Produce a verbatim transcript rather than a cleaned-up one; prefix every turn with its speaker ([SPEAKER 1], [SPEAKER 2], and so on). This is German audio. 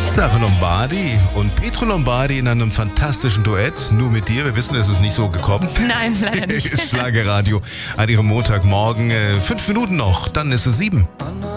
[SPEAKER 1] Sarah Lombardi und Pietro Lombardi in einem fantastischen Duett. Nur mit dir. Wir wissen, es ist nicht so gekommen.
[SPEAKER 2] Nein, leider nicht.
[SPEAKER 1] Schlagerradio an ihrem Montagmorgen. Äh, fünf Minuten noch, dann ist es sieben.